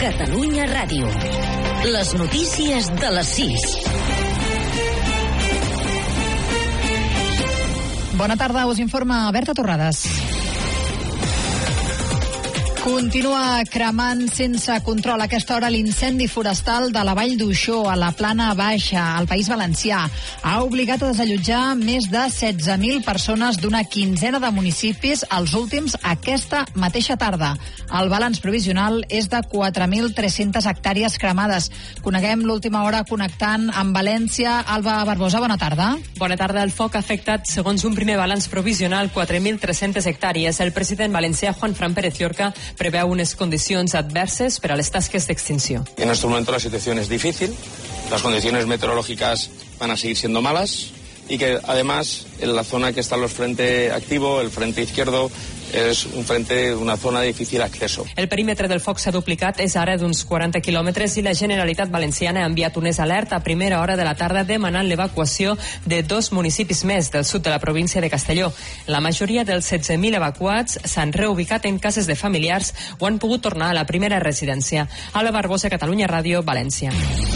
Catalunya Ràdio. Les notícies de les 6. Bona tarda, us informa Berta Torrades. Continua cremant sense control a aquesta hora l'incendi forestal de la Vall d'Uixó, a la Plana Baixa, al País Valencià. Ha obligat a desallotjar més de 16.000 persones d'una quinzena de municipis els últims aquesta mateixa tarda. El balanç provisional és de 4.300 hectàrees cremades. Coneguem l'última hora connectant amb València. Alba Barbosa, bona tarda. Bona tarda. El foc ha afectat, segons un primer balanç provisional, 4.300 hectàrees. El president valencià, Juan Fran Pérez Llorca, preveu unes condicions adverses per a les tasques d'extinció. En este momento la situación es difícil, las condiciones meteorológicas van a seguir siendo malas y que además en la zona que está el frente activo, el frente izquierdo, és un frente, una zona de difícil acceso. El perímetre del foc s'ha duplicat, és ara d'uns 40 quilòmetres i la Generalitat Valenciana ha enviat un alert a primera hora de la tarda demanant l'evacuació de 2 municipis més del sud de la província de Castelló. La majoria dels 16.000 evacuats s'han reubicat en cases de familiars o han pogut tornar a la primera residència. Alba Barbosa, Catalunya Ràdio, València.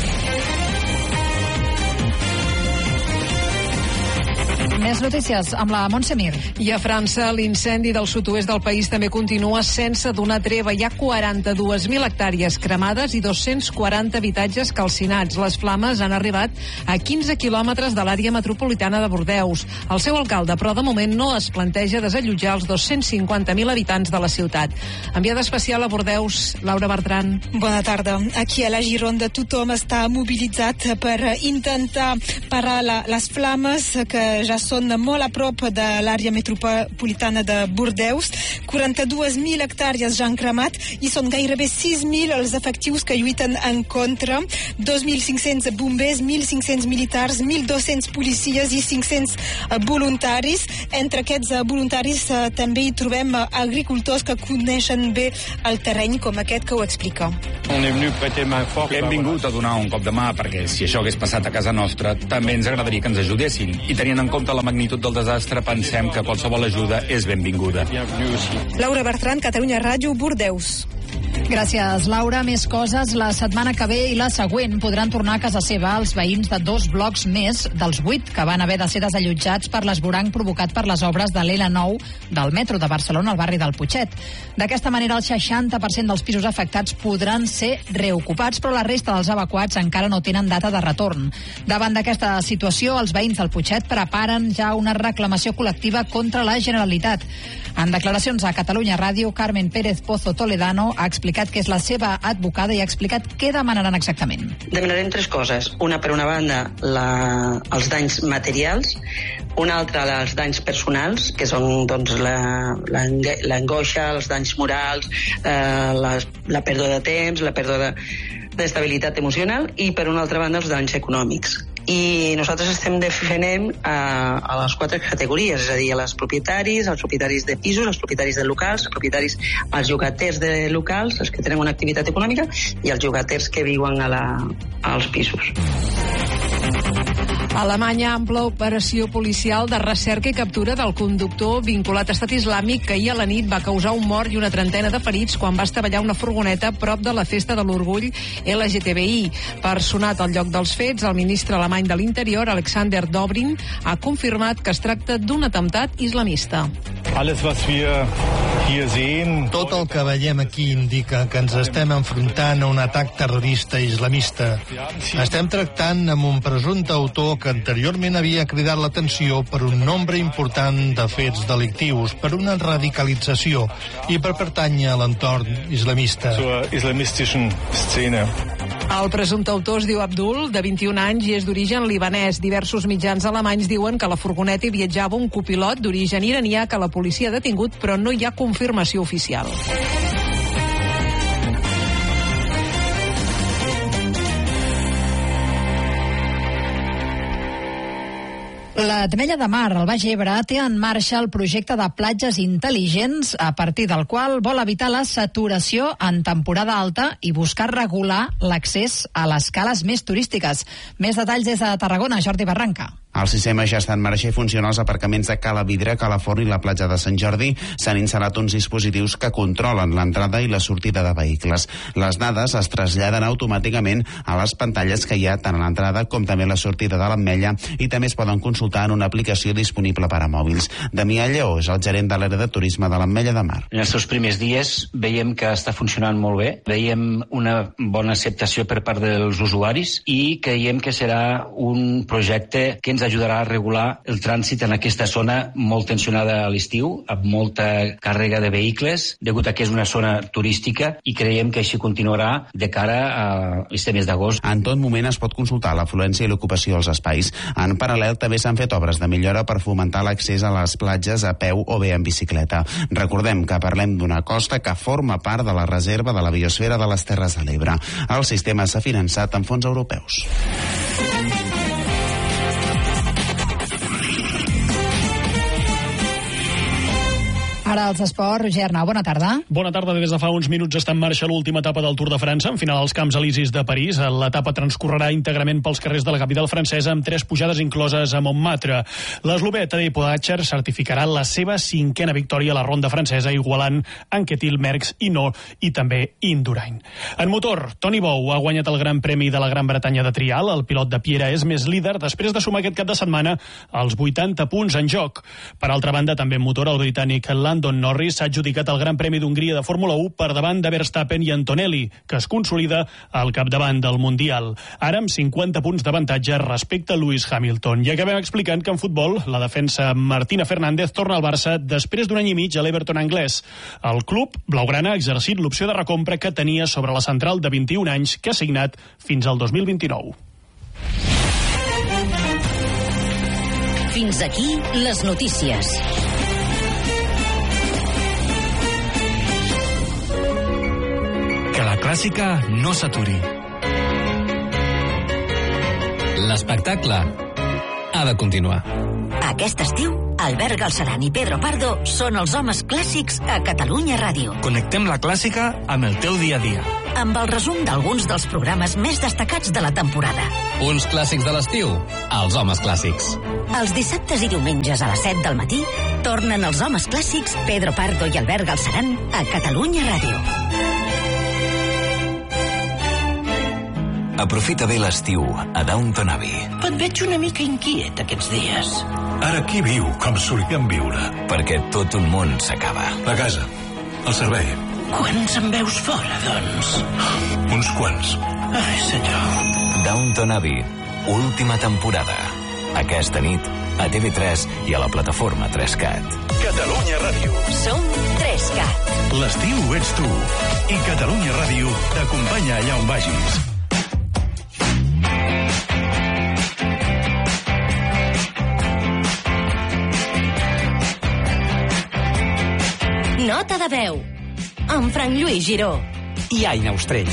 Més notícies amb la Montse Mir. I a França, l'incendi del sud-oest del país també continua sense donar treva. Hi ha 42.000 hectàrees cremades i 240 habitatges calcinats. Les flames han arribat a 15 quilòmetres de l'àrea metropolitana de Bordeus. El seu alcalde, però, de moment no es planteja desallotjar els 250.000 habitants de la ciutat. Enviada especial a Bordeus, Laura Bertran. Bona tarda. Aquí a la Gironda tothom està mobilitzat per intentar parar les flames que ja són molt a prop de l'àrea metropolitana de Bordeus. 42.000 hectàrees ja han cremat i són gairebé 6.000 els efectius que lluiten en contra. 2.500 bombers, 1.500 militars, 1.200 policies i 500 voluntaris. Entre aquests voluntaris també hi trobem agricultors que coneixen bé el terreny, com aquest que ho explica. Hem vingut a donar un cop de mà perquè si això hagués passat a casa nostra també ens agradaria que ens ajudessin i tenint en compte la magnitud del desastre pensem que qualsevol ajuda és benvinguda. Laura Bertran, Catalunya Ràdio, Bordeus. Gràcies, Laura. Més coses. La setmana que ve i la següent podran tornar a casa seva els veïns de 2 blocs més dels 8 que van haver de ser desallotjats per l'esvoranc provocat per les obres de l'L9 del metro de Barcelona al barri del Putxet. D'aquesta manera, el 60% dels pisos afectats podran ser reocupats, però la resta dels evacuats encara no tenen data de retorn. Davant d'aquesta situació, els veïns del Putxet preparen ja una reclamació col·lectiva contra la Generalitat. En declaracions a Catalunya Ràdio, Carmen Pérez Pozo Toledano ha explicat que és la seva advocada i ha explicat què demanaran exactament. Demanarem 3 coses. Una, per una banda, els danys materials, una altra, els danys personals, que són doncs, l'angoixa, els danys morals, la pèrdua de temps, la pèrdua d'estabilitat emocional, i per una altra banda els danys econòmics. I nosaltres estem defensant a les 4 categories, és a dir, als propietaris de pisos, als propietaris de locals, als llogaters de locals, els que tenen una activitat econòmica, i als llogaters que viuen als pisos. A Alemanya, ampla operació policial de recerca i captura del conductor vinculat a Estat Islàmic que ahir a la nit va causar un mort i una trentena de ferits quan va estavellar una furgoneta prop de la festa de l'orgull LGTBI. Personat al lloc dels fets, el ministre alemany de l'Interior, Alexander Dobrindt, ha confirmat que es tracta d'un atemptat islamista. Tot el que veiem aquí indica que ens estem enfrontant a un atac terrorista islamista. Estem tractant amb un presumpte autor que anteriorment havia cridat l'atenció per un nombre important de fets delictius, per una radicalització i per pertànyer a l'entorn islamista. El presumpte autor es diu Abdul, de 21 anys, i és d'origen libanès. Diversos mitjans alemanys diuen que la furgoneta hi viatjava un copilot d'origen iranià que la policia ha detingut, però no hi ha confirmació oficial. L'Ametlla de Mar, al Baix Ebre, té en marxa el projecte de platges intel·ligents, a partir del qual vol evitar la saturació en temporada alta i buscar regular l'accés a les cales més turístiques. Més detalls des de Tarragona, Jordi Barranca. El sistema ja està en marxa i funciona als aparcaments de Cala Vidre, Calaforn i la platja de Sant Jordi. S'han instal·lat uns dispositius que controlen l'entrada i la sortida de vehicles. Les dades es traslladen automàticament a les pantalles que hi ha tant a l'entrada com també a la sortida de l'Ametlla i també es poden consultar en una aplicació disponible per a mòbils. Damià Lleó és el gerent de l'àrea de turisme de l'Ametlla de Mar. En els seus primers dies veiem que està funcionant molt bé, veiem una bona acceptació per part dels usuaris i creiem que serà un projecte que ens ajudarà a regular el trànsit en aquesta zona molt tensionada a l'estiu, amb molta càrrega de vehicles, degut a que és una zona turística, i creiem que així continuarà de cara a este mes d'agost. En tot moment es pot consultar l'afluència i l'ocupació dels espais. En paral·lel també s'han fet obres de millora per fomentar l'accés a les platges a peu o bé en bicicleta. Recordem que parlem d'una costa que forma part de la reserva de la biosfera de les Terres de l'Ebre. El sistema s'ha finançat amb fons europeus. Ara els esports, Roger Arnau, bona tarda. Bona tarda. Des de fa uns minuts està en marxa l'última etapa del Tour de França, en final als Camps Elisis de París. L'etapa transcorrerà íntegrament pels carrers de la capital francesa amb 3 pujades incloses a Montmartre. L'eslovè Tadej Pogačar certificarà la seva 5a victòria a la ronda francesa, igualant Anquetil, Merckx, Hinault i també Indurain. En motor, Toni Bou ha guanyat el Gran Premi de la Gran Bretanya de trial. El pilot de Piera és més líder després de sumar aquest cap de setmana els 80 punts en joc. Per altra banda, també en motor, el britànic Landon Norris s'ha adjudicat el Gran Premi d'Hongria de Fórmula 1 per davant de Verstappen i Antonelli, que es consolida al capdavant del Mundial. Ara amb 50 punts d'avantatge respecte a Lewis Hamilton. I acabem explicant que en futbol la defensa Martina Fernández torna al Barça després d'un any i mig a l'Everton anglès. El club blaugrana ha exercit l'opció de recompra que tenia sobre la central de 21 anys que ha signat fins al 2029. Fins aquí les notícies. Que la clàssica no s'aturi. L'espectacle ha de continuar. Aquest estiu, Albert Galceran i Pedro Pardo són els homes clàssics a Catalunya Ràdio. Connectem la clàssica amb el teu dia a dia. Amb el resum d'alguns dels programes més destacats de la temporada. Uns clàssics de l'estiu, els homes clàssics. Els dissabtes i diumenges a les 7 del matí tornen els homes clàssics Pedro Pardo i Albert Galceran a Catalunya Ràdio. Aprofita bé l'estiu a Downton Abbey. Et veig una mica inquiet aquests dies. Ara qui viu com solíem viure? Perquè tot un món s'acaba. La casa, el servei. Quants en veus fora, doncs? Uns quants. Ai, senyor. Downton Abbey, última temporada. Aquesta nit a TV3 i a la plataforma 3CAT. Catalunya Ràdio. Som 3CAT. L'estiu ets tu. I Catalunya Ràdio t'acompanya allà on vagis. Nota de veu, amb Frank Lluís Giró i Aina Ostrell.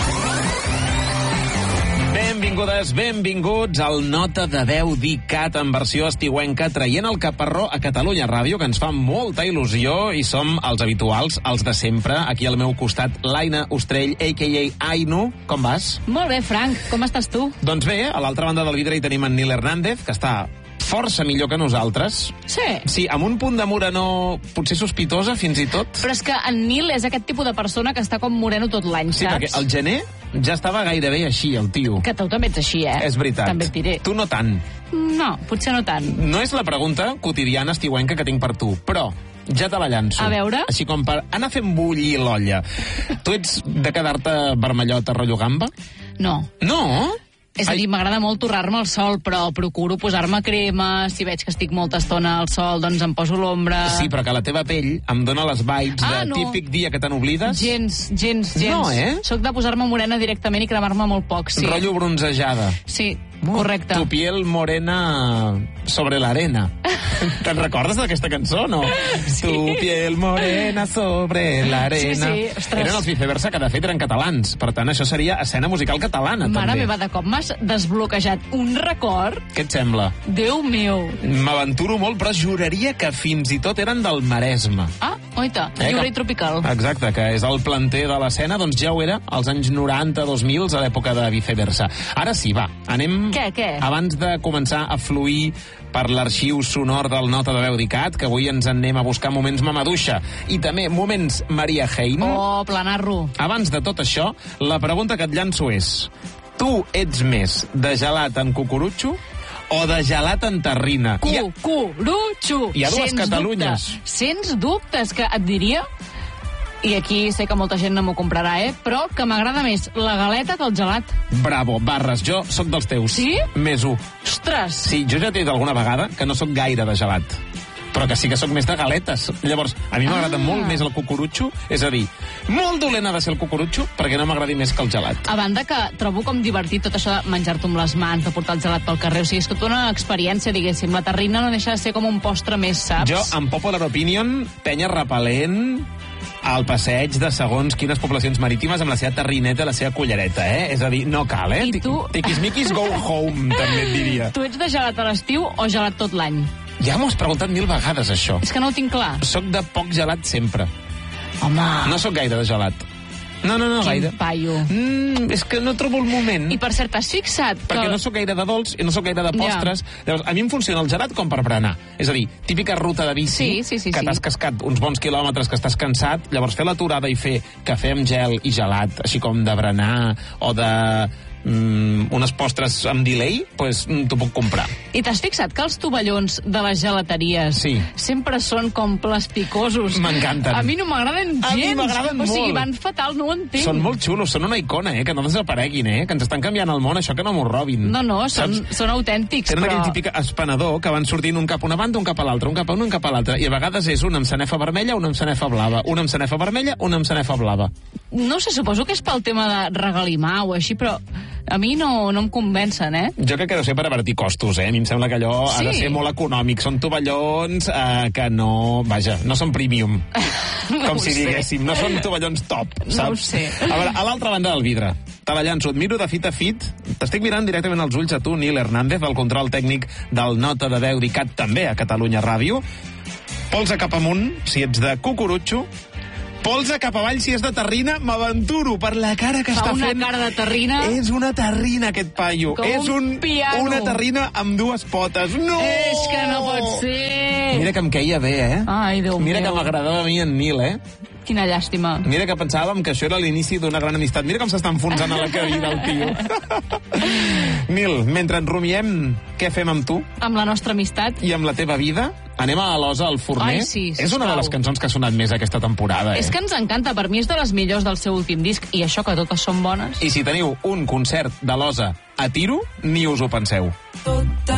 Benvingudes, benvinguts al Nota de veu d'ICAT en versió estiuenca, traient el caparró a Catalunya Ràdio, que ens fa molta il·lusió, i som els habituals, els de sempre. Aquí al meu costat, l'Aina Ostrell, a.k.a. Ainu. Com vas? Molt bé, Frank. Com estàs tu? Doncs bé, a l'altra banda del vidre hi tenim en Nil Hernández, que està força millor que nosaltres. Sí. Sí, amb un punt de moreno potser sospitosa, fins i tot. Però és que en Nil és aquest tipus de persona que està com moreno tot l'any, sí, saps? Sí, perquè el gener ja estava gairebé així, el tio. Que tu també ets així, eh? És veritat. També et diré. Tu no tant. No, potser no tant. No és la pregunta quotidiana estiuenca que tinc per tu, però ja te la llanço. A veure? Així com per anar fent bullir l'olla. Tu ets de quedar-te vermellota rotllo gamba? No. No? És a dir, m'agrada molt torrar-me al sol, però procuro posar-me crema. Si veig que estic molta estona al sol, doncs em poso l'ombra. Sí, però que la teva pell em dona les vibes de típic dia que te n'oblides. Gens. No, eh? Soc de posar-me morena directament i cremar-me molt poc, sí. Rotllo bronzejada. Sí, correcte. Tu piel morena sobre l'arena. Te'n recordes d'aquesta cançó, no? Sí. Tu piel morena sobre l'arena. Sí, ostres. Eren els viceversa, que de fet eren catalans. Per tant, això seria escena musical catalana, Mare també. meva, de cop m'has desbloquejat un record. Què et sembla? Déu meu. M'aventuro molt, però juraria que fins i tot eren del Maresme. Ah, Oita, lliure i tropical. Exacte, que és el planter de l'escena, doncs ja ho era als anys 90-2000, a l'època de viceversa. Ara sí, va, anem... Què? Abans de començar a fluir per l'arxiu sonor del Nota de Veu d'ICAT, que avui ens anem a buscar moments Mamaduixa i també moments Maria Hein. Oh, planar-ro. Abans de tot això, la pregunta que et llanço és: tu ets més de gelat en cucurutxo o de gelat en terrina? Cucurutxo! Hi ha dues Catalunyes. Sens dubtes, que et diria, i aquí sé que molta gent no m'ho comprarà, però que m'agrada més la galeta que el gelat. Bravo, barres, jo sóc dels teus. Sí? Més 1. Ostres! Sí, jo ja t'he dit alguna vegada que no sóc gaire de gelat, però que sí que sóc més de galetes. Llavors, a mi m'agrada molt més el cucurutxo, és a dir, molt dolent ha de ser el cucurutxo perquè no m'agradi més que el gelat. A banda que trobo com divertit tot això de menjar-t'ho amb les mans, de portar el gelat pel carrer, o sigui, és tota una experiència, diguéssim. La terrina no deixa de ser com un postre més, saps? Jo, en popular opinion, penya repel·lent al passeig de segons quines poblacions marítimes amb la seva terrineta i la seva cullereta, És a dir, no cal, I tu? Tiquismiquis go home, també et diria. Tu ets de gelat a l'estiu o gelat tot l'any? Ja m'ho has preguntat 1000 vegades, això. És que no ho tinc clar. Soc de poc gelat sempre. Home! No sóc gaire de gelat. No, gaire. Quin paio. És que no trobo el moment. I per cert, t'has fixat que... Perquè no sóc gaire de dolç i no sóc gaire de postres. Llavors, a mi em funciona el gelat com per berenar. És a dir, típica ruta de bici, que t'has cascat uns bons quilòmetres, que estàs cansat, llavors fer l'aturada i fer cafè amb gel i gelat, així com de berenar o de... unes postres amb delay, doncs t'ho puc comprar. I t'has fixat que els tovallons de les gelateries sempre són com plasticosos? M'encanten. A mi no m'agraden gens. A mi m'agraden molt. O sigui, van fatal, no ho entenc. Són molt xulos, són una icona, que no desapareguin, que ens estan canviant el món, això que no m'ho robin. No, són autèntics, Tenen però... aquell típic espanador que van sortint un cap a una banda, un cap a l'altra, un cap a una, un cap a l'altra, i a vegades és una amb sanefa vermella, una amb sanefa blava, una amb sanefa vermella, una amb sanefa blava. No sé, suposo que és pel tema de regalimar o així, però a mi no em convencen, Jo crec que deu ser per avertir costos, A mi em sembla que allò ha de ser molt econòmic. Són tovallons que no... Vaja, no són premium. Com si diguéssim. No són tovallons top, saps? No ho sé. A veure, a l'altra banda del vidre. Te la llanço, et miro de fit a fit. T'estic mirant directament als ulls a tu, Nil Hernández, el control tècnic del Nota de Veu d'ICAT, també a Catalunya Ràdio. Polsa cap amunt, si ets de cucurutxo. Polsa cap avall, si és de terrina, m'aventuro per la cara que està fent. Fa una cara de terrina. És una terrina, aquest paio. Com és un piano. Una terrina amb dues potes. No! És que no pot ser. Mira que em queia bé, Ai, Déu meu. Mira que m'agradava a mi en Nil, Quina llàstima. Mira que pensàvem que això era l'inici d'una gran amistat. Mira com s'està enfonsant a la cadira el tio. Nil, mentre ens rumiem, què fem amb tu? Amb la nostra amistat. I amb la teva vida? Anem a Alosa, al forner? Ai, sí, sisplau. És una de les cançons que ha sonat més aquesta temporada, És que ens encanta, per mi és de les millors del seu últim disc, i això que totes són bones. I si teniu un concert d'Alosa a tiro, ni us ho penseu.